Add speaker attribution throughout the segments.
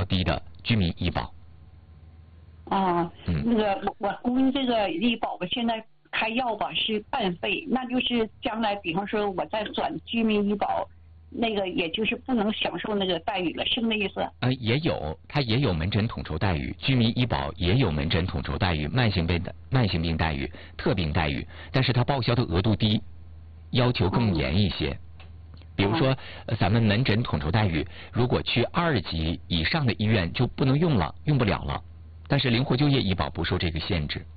Speaker 1: 低的居民医保。
Speaker 2: 那个我估计这个医保吧，现在开药吧是半费，那就是将来比方说我再转居民医保，那个也就是不能享受那个待遇了，是不是那意思？
Speaker 1: 也有，它也有门诊统筹待遇，居民医保也有门诊统筹待遇、慢性病待遇、特病待遇，但是它报销的额度低，要求更严一些。比如说，咱们门诊统筹待遇，如果去2级以上的医院就不能用了，用不了了。但是灵活就业医保不受这个限制。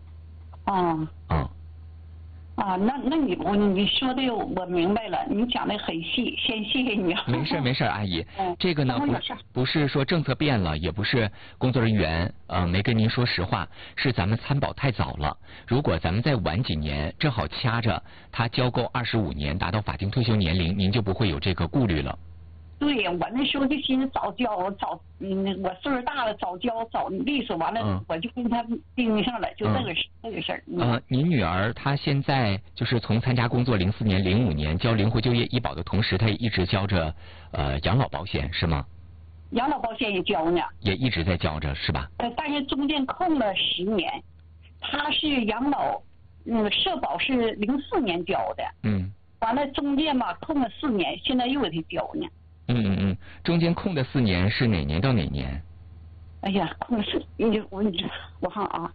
Speaker 2: 那你说的我明白了，你讲的很细，先谢谢你。
Speaker 1: 没事，阿姨。这个呢不是说政策变了，也不是工作人员没跟您说实话，是咱们参保太早了。如果咱们再晚几年，正好掐着他交够25年达到法定退休年龄，您就不会有这个顾虑了。
Speaker 2: 对，我那时候就寻思早交，我岁数大了早交早利索，完了我就跟他盯上了，就这个事儿。
Speaker 1: 您女儿她现在就是从参加工作04年、05年交灵活就业医保的同时，她也一直交着养老保险是吗？
Speaker 2: 养老保险也交呢。也
Speaker 1: 一直在交着是吧？
Speaker 2: 但是中间空了10年，她是养老社保是04年交的。完了中间嘛空了4年，现在又给他交呢。
Speaker 1: 中间空的4年是哪年到哪年？
Speaker 2: 哎呀，空是我看啊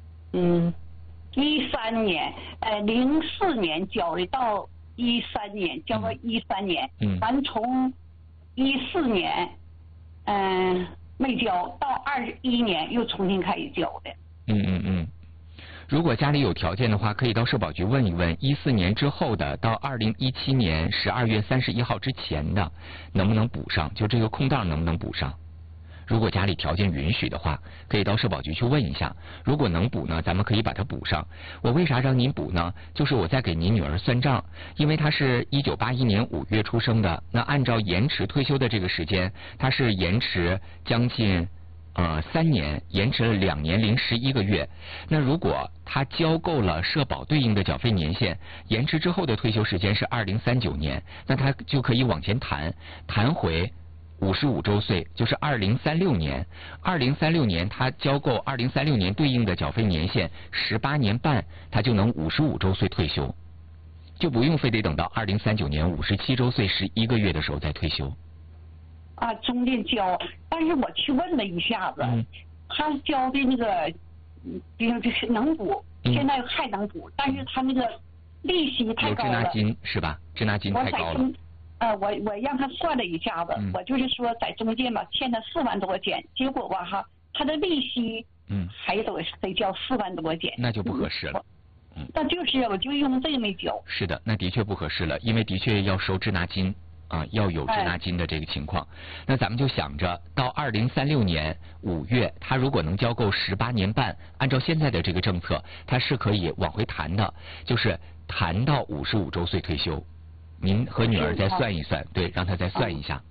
Speaker 2: ，13年，04年交的到13年，交到13年，完从14年没交，到21年又重新开始交的。
Speaker 1: 如果家里有条件的话，可以到社保局问一问，14年之后的到2017年12月31号之前的能不能补上，就这个空档能不能补上。如果家里条件允许的话，可以到社保局去问一下，如果能补呢，咱们可以把它补上。我为啥让您补呢？就是我在给您女儿算账，因为她是1981年5月出生的，那按照延迟退休的这个时间，她是延迟将近3年，延迟了2年零11个月。那如果他交够了社保对应的缴费年限，延迟之后的退休时间是2039年，那他就可以往前弹回55周岁，就是2036年。2036年他交够2036年对应的缴费年限18年半，他就能55周岁退休，就不用非得等到2039年57周岁11个月的时候再退休。
Speaker 2: 中间交，但是我去问了一下子，他交的那个，比如就是能补，现在还能补，但是他那个利息太高了。
Speaker 1: 有滞纳金是吧？滞纳金太高了。
Speaker 2: 我让他算了一下子，我就是说在中间吧欠他4万多钱，结果吧他的利息还得交4万多钱，
Speaker 1: 那就不合适了。
Speaker 2: 那就是我就用这个没交。
Speaker 1: 是的，那的确不合适了，因为的确要收滞纳金。要有滞纳金的这个情况，那咱们就想着到2036年5月，他如果能交够18年半，按照现在的这个政策，他是可以往回弹的，就是弹到55周岁退休。您和女儿再算一算，对，让她再算一下。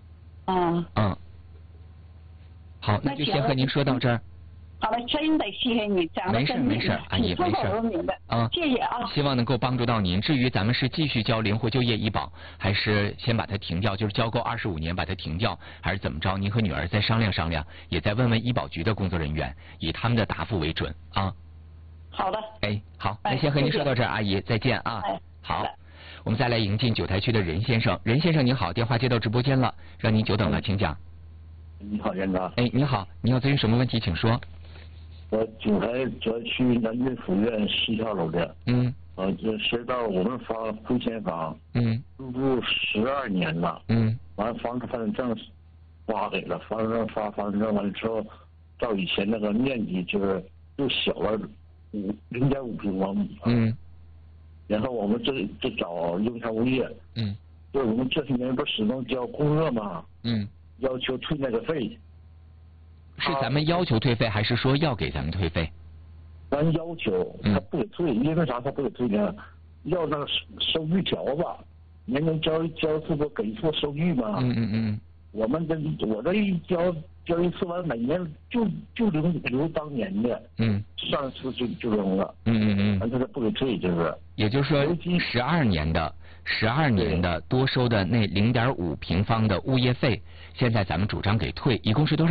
Speaker 1: 好，那就先和您说到这儿。
Speaker 2: 好了，真的谢谢你，讲的真
Speaker 1: 没事，阿姨没事。
Speaker 2: 谢谢啊。
Speaker 1: 希望能够帮助到您。至于咱们是继续交灵活就业医保，还是先把它停掉，就是交够25年把它停掉，还是怎么着？您和女儿再商量商量，也再问问医保局的工作人员，以他们的答复为准啊。
Speaker 2: 好的。
Speaker 1: 好，那先和您说到这儿，阿姨再见啊。好，我们再来迎进9台区的任先生。任先生您好，电话接到直播间了，让您久等了，请讲。
Speaker 3: 你好，院长。
Speaker 1: 你好，你要咨询什么问题，请说。
Speaker 3: 我9台区南京府院西条楼的。就涉及到我们发回迁房。入住12年了。完房子房证发给了，房子证完了之后，照以前那个面积就是又小了0.5平方米。然后我们这找用商物业。就我们这些年不始终交供热嘛。要求退那个费。
Speaker 1: 是咱们要求退费，还是说要给咱们退费？
Speaker 3: 咱要求他不给退，因为啥他不给退呢？要那个收据条子，年交一次不给一次收据吗？我这一交一次完，每年就留当年的。上一次就扔了。完他不给退，就是。
Speaker 1: 也就是说，12年的多收的那0.5平方的物业费，现在咱们主张给退，一共是多少？